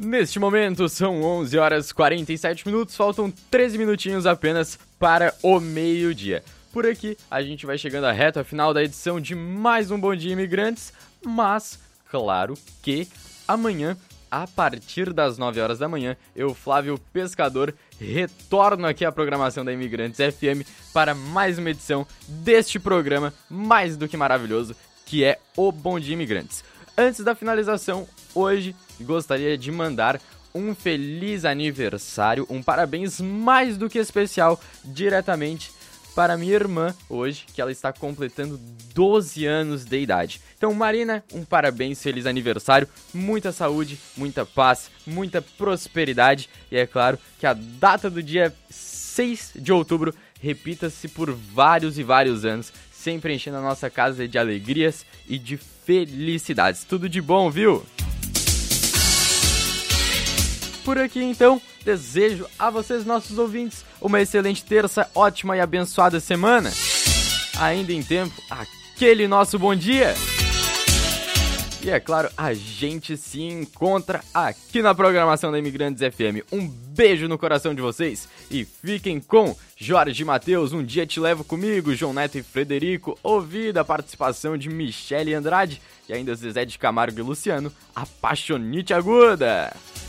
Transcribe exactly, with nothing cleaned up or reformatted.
Neste momento são onze horas e quarenta e sete minutos, faltam treze minutinhos apenas para o meio-dia. Por aqui a gente vai chegando à reta final da edição de mais um Bom Dia Imigrantes, mas claro que amanhã, a partir das nove horas da manhã, eu, Flávio Pescador, retorno aqui à programação da Imigrantes F M para mais uma edição deste programa mais do que maravilhoso, que é o Bom Dia Imigrantes. Antes da finalização, hoje gostaria de mandar um feliz aniversário, um parabéns mais do que especial, diretamente para minha irmã hoje, que ela está completando doze anos de idade. Então, Marina, um parabéns, feliz aniversário, muita saúde, muita paz, muita prosperidade e é claro que a data do dia seis de outubro repita-se por vários e vários anos, sempre enchendo a nossa casa de alegrias e de felicidades. Tudo de bom, viu? Por aqui, então, desejo a vocês, nossos ouvintes, uma excelente terça, ótima e abençoada semana. Ainda em tempo, aquele nosso bom dia. E é claro, a gente se encontra aqui na programação da Imigrantes F M. Um beijo no coração de vocês e fiquem com Jorge Mateus, Um Dia Te Levo Comigo, João Neto e Frederico, ouvida a participação de Michele Andrade e ainda Zezé de Camargo e Luciano, Apaixonite Aguda.